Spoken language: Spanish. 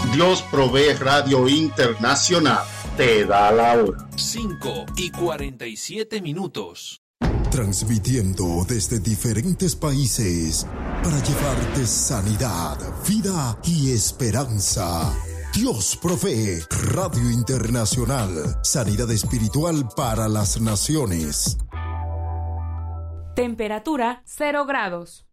Dios Provee Radio Internacional te da la hora. 5:47. Transmitiendo desde diferentes países para llevarte sanidad, vida y esperanza. Dios Provee Radio Internacional. Sanidad espiritual para las naciones. Temperatura 0 grados.